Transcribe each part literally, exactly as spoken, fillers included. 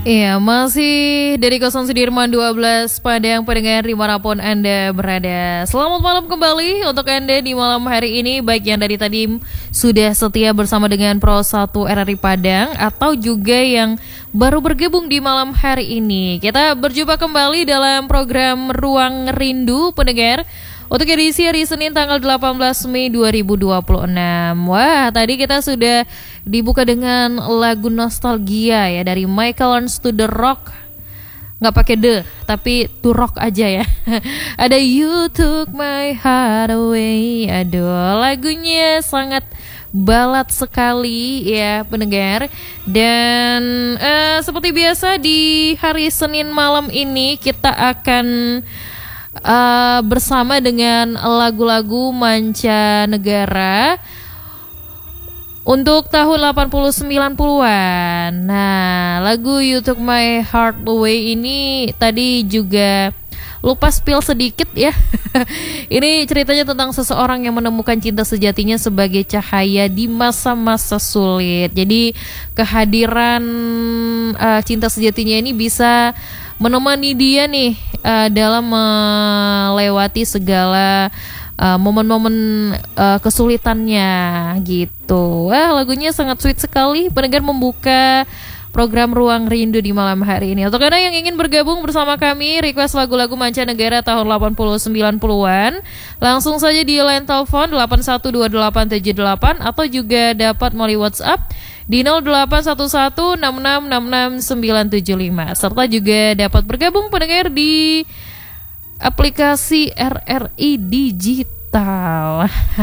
Iya, masih dari Kawasan Sudirman dua belas Padang, pendengar dimanapun Anda berada. Selamat malam kembali untuk Anda di malam hari ini, baik yang dari tadi sudah setia bersama dengan Pro satu R R I Padang atau juga yang baru bergabung di malam hari ini. Kita berjumpa kembali dalam program Ruang Rindu, pendengar, untuk edisi hari Senin tanggal delapan belas Mei dua ribu dua puluh enam. Wah, tadi kita sudah dibuka dengan lagu nostalgia ya dari Michael Learns to the Rock. Nggak pakai the, tapi to rock aja ya. Ada You Took My Heart Away. Aduh, lagunya sangat balad sekali ya pendengar. Dan uh, seperti biasa di hari Senin malam ini kita akan Uh, bersama dengan lagu-lagu mancanegara untuk tahun delapan puluh sembilan puluhan. Nah, lagu You Took My Heart Away ini tadi juga lupa spill sedikit ya. Ini ceritanya tentang seseorang yang menemukan cinta sejatinya sebagai cahaya di masa-masa sulit. Jadi kehadiran uh, cinta sejatinya ini bisa menemani dia nih uh, dalam melewati segala uh, momen-momen uh, kesulitannya gitu. Wah, lagunya sangat sweet sekali. Pendengar, membuka program Ruang Rindu di malam hari ini. Untuk Anda yang ingin bergabung bersama kami, request lagu-lagu mancanegara tahun delapan puluh sembilan puluhan, langsung saja di line telepon delapan satu dua delapan tujuh delapan atau juga dapat melalui WhatsApp di nol delapan satu satu enam enam enam enam sembilan tujuh lima, serta juga dapat bergabung pendengar di aplikasi R R I Digital.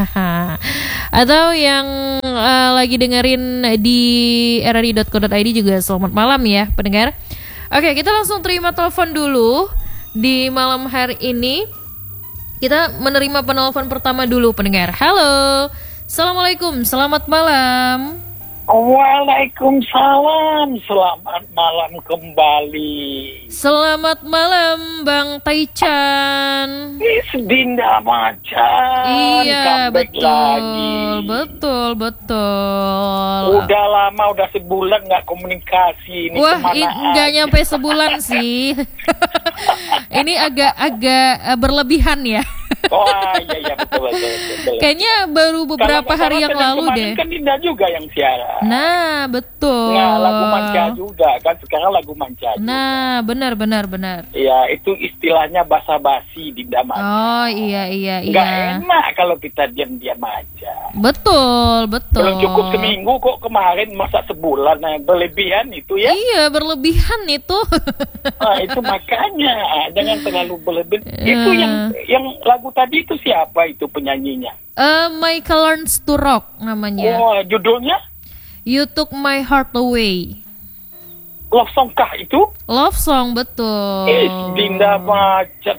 Atau yang uh, lagi dengerin di r r i dot co dot i d juga selamat malam ya pendengar. Oke, kita langsung terima telepon dulu di malam hari ini. Kita menerima penelpon pertama dulu pendengar. Halo, Assalamualaikum, selamat malam. Waalaikumsalam, selamat malam kembali. Selamat malam Bang Taichan. Is Dinda Macan. Iya, betul, lagi. betul, betul. Udah lama, udah sebulan nggak komunikasi. Ini Wah, kemana nggak aja? nyampe sebulan sih. Ini agak-agak berlebihan ya. Oh iya iya betul betul. betul. Kayaknya baru beberapa Kalau hari salah, yang Senin lalu kemarin deh. Kan Dinda juga yang siaran. Nah, betul. Nah, lagu manca juga kan, sekarang lagu manca juga. Nah, benar benar benar. Ya, itu istilahnya basa-basi Dinda Macan. Oh iya iya iya. Nggak enak kalau kita diam-diam aja. Betul betul. Belum cukup seminggu kok, kemarin masa sebulan. Nah, berlebihan itu ya. Iya, berlebihan itu. Nah, itu makanya jangan terlalu berlebihan. Uh. Itu yang yang lagu tadi itu siapa itu penyanyinya? Uh, Michael Learns to Rock namanya. Oh, judulnya You Took My Heart Away. Love Song kah itu? Love song, betul. Eh, Dinda Macan.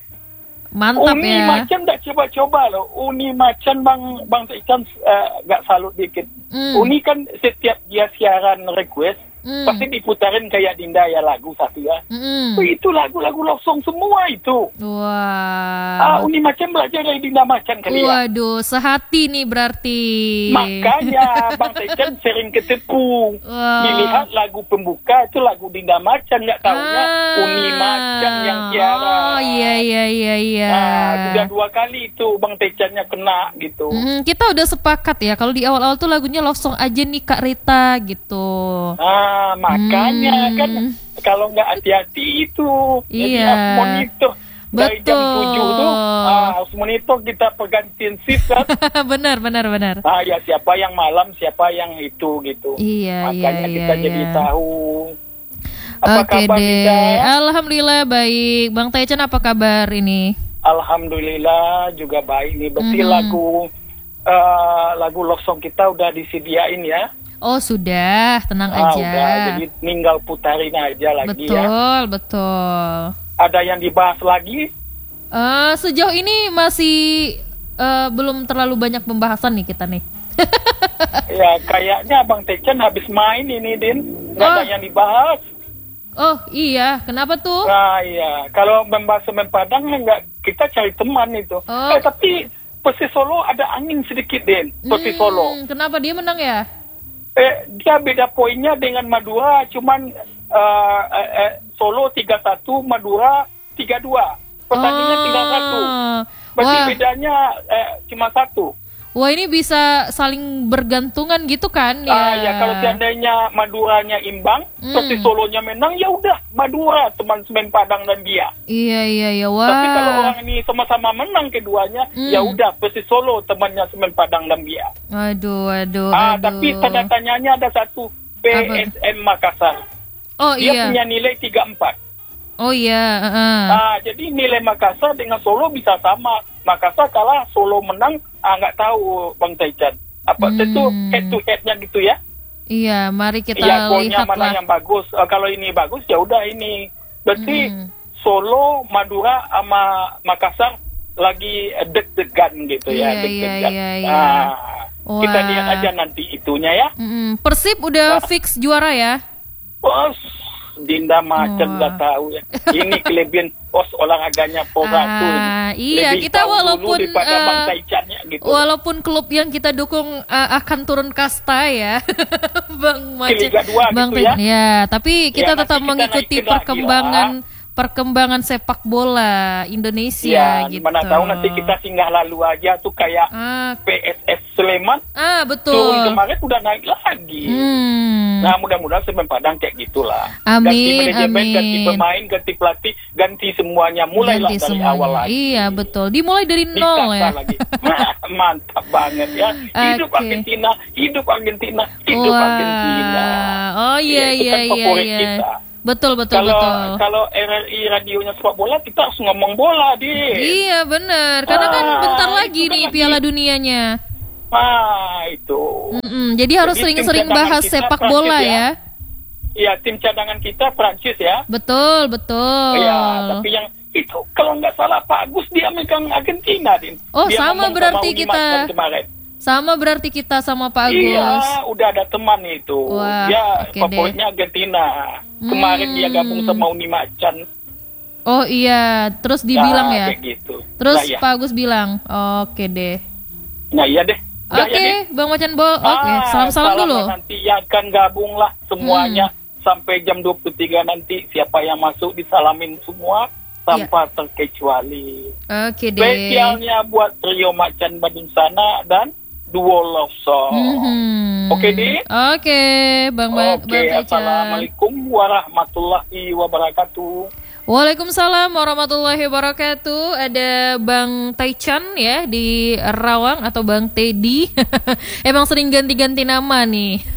Mantap Uni ya. Macan tak coba-coba loh. Uni Macan Bang Bang Ikan uh, gak salut dikit. Mm. Uni kan setiap dia siaran request Mm. pasti diputarin kayak Dinda ya lagu satu ya. Mm. Oh, itu lagu-lagu love song semua itu. Wah. Ah, Uni Macan belajar dari Dinda Macan kali ya. Waduh, sehati nih berarti. Makanya Bang Tecan sering ketipu. Wah. Dilihat lagu pembuka itu lagu Dinda Macan, nggak taunya Ah. Uni Macan yang siaran. Oh iya iya iya iya. Nah, sudah dua kali itu Bang Tecannya kena gitu. Mm, kita udah sepakat ya kalau di awal-awal tuh lagunya love song aja nih Kak Rita gitu. Ah, makanya Hmm. kan kalau nggak hati-hati itu. Jadi Iya. harus monitor. Dari jam Betul. tujuh tuh ah, harus monitor, kita pergantian shift kan. benar benar benar. Ah ya, siapa yang malam, siapa yang itu gitu. Iya Makanya iya kita iya. jadi iya. tahu. Apa Oke kabar deh. kita? Alhamdulillah baik. Bang Taichan apa kabar ini? Alhamdulillah juga baik nih. Berarti Mhm. lagu uh, lagu love song kita udah disediain ya. Oh sudah, tenang Ah, aja. udah, jadi tinggal putarin aja lagi Betul ya. betul. Ada yang dibahas lagi? Eh sejauh ini masih eh, belum terlalu banyak pembahasan nih kita nih. Ya kayaknya Bang Tecan habis main ini Din, nggak ada Oh. yang dibahas. Oh iya, kenapa tuh? Nah iya, kalau membahas semen Padang nggak, kita cari teman itu. Oh. Eh tapi Persis Solo ada angin sedikit Din, Persis Solo. Hmm, kenapa dia menang ya? Eh dia beda poinnya dengan Madura, cuman uh, uh, uh, Solo tiga satu, Madura tiga dua. Pertandingan Oh. tinggal satu. Berarti Wah. bedanya uh, cuma satu. Wah, ini bisa saling bergantungan gitu kan ya? Ah, ya kalau seandainya Maduranya imbang, Hmm. Persis Solonya menang, ya udah Madura teman Semen Padang dan dia. Iya iya iya. Wah. Tapi kalau orang ini sama-sama menang keduanya, Hmm. ya udah Persis Solo temannya Semen Padang dan dia. Aduh aduh Ah, aduh. tapi tanda tanyanya ada satu, P S M Makassar. Oh Dia iya. punya nilai tiga empat. Oh iya, heeh. Ah, jadi nilai Makassar dengan Solo bisa sama. Makassar kalah, Solo menang, ah nggak tahu Bang Taichan. Apa Hmm. itu head to headnya gitu ya? Iya, mari kita Iya, golnya lihat mana lah. yang bagus. Ah, kalau ini bagus ya udah ini. Berarti Hmm. Solo, Madura sama Makassar lagi deg-degan gitu Iya, ya, iya, deg-degan. iya, iya. Ah, kita Wah. lihat aja nanti itunya ya. Mm-mm. Persib udah Ah. fix juara ya? Bos, Dinda macam Wah. nggak tahu ya. Ini kelebihan pos olahraganya Pora tuh. Ah, iya, Lebih kita tahu walaupun, dulu daripada eh, Bang Taichannya gitu. Walaupun klub yang kita dukung uh, akan turun kasta ya, Bang Macet. Liga dua Bang gitu ya. Tin- ya, tapi kita Ya, tetap nanti kita mengikuti naikin lagi perkembangan perkembangan sepak bola Indonesia Ya, gitu. mana tahu nanti kita singgah lalu aja tuh kayak Ah, P S S Sleman ah turun betul. kemarin udah naik lagi. Hmm. Nah, mudah-mudahan Semen Padang kayak gitulah. Amin, ganti manajemen, amin. ganti pemain, ganti pelatih, ganti semuanya. Mulailah Ganti dari semuanya. awal lagi. Iya betul. Dimulai dari nol Ditata ya. lagi. Mantap banget ya. Hidup Oke. Argentina, hidup Argentina, hidup Wah. Argentina. Oh iya Ya, itu iya kan iya favorit iya. kita. Betul betul Kalau betul. kalau R R I radionya sepak bola, kita harus ngomong bola, di. Iya bener, karena kan Ah, bentar itu lagi kan nih lagi. Piala Dunianya. Ah, itu. Mm-mm, jadi harus Jadi sering-sering tim cadangan bahas kita sepak Prancis bola ya. ya. Ya, tim cadangan kita Prancis ya. Betul betul. Ya, tapi yang itu kalau nggak salah Pak Agus dia megang Argentina, Din. Oh, Dia sama ngomong berarti Uni kita. Macan kemarin. Sama berarti kita sama Pak Agus. Iya, udah ada teman itu. Wah, Dia oke favoritnya Argentina. Kemarin Hmm. dia gabung sama Uni Macan. Oh iya, terus dibilang Nah, ya. kayak gitu. Terus Nah, ya. Pak Agus bilang, oke deh. Nah, iya deh. Udah, Oke, ya, Din. Bang Macan Bol. Oke, Ah, salam-salam dulu. Hmm. Nanti ya akan gabung lah semuanya sampai jam dua puluh tiga nanti. Siapa yang masuk disalamin semua tanpa terkecuali. Oke deh. Spesialnya buat trio Macan Badung Sana dan duo Love Song. Mhm. Oke, Di? Oke, Bang Ma- Oke, Bang Taichan. assalamualaikum warahmatullahi wabarakatuh. Waalaikumsalam warahmatullahi wabarakatuh. Ada Bang Taichan ya di Rawang atau Bang Teddy. Emang sering ganti-ganti nama nih.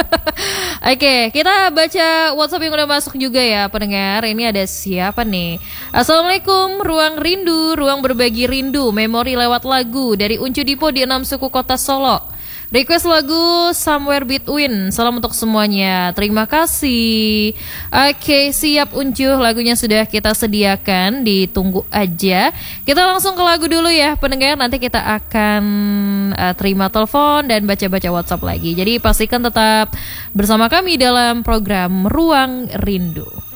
Oke, kita baca WhatsApp yang udah masuk juga ya pendengar. Ini ada siapa nih? Assalamualaikum, Ruang Rindu, Ruang Berbagi Rindu, memori lewat lagu dari Uncu Dipo di enam suku kota Solo. Request lagu Somewhere Between. Salam untuk semuanya. Terima kasih. Oke, siap Uncuh. Lagunya sudah kita sediakan. Ditunggu aja. Kita langsung ke lagu dulu ya pendengar. Nanti kita akan uh, terima telepon dan baca-baca WhatsApp lagi. Jadi pastikan tetap bersama kami dalam program Ruang Rindu.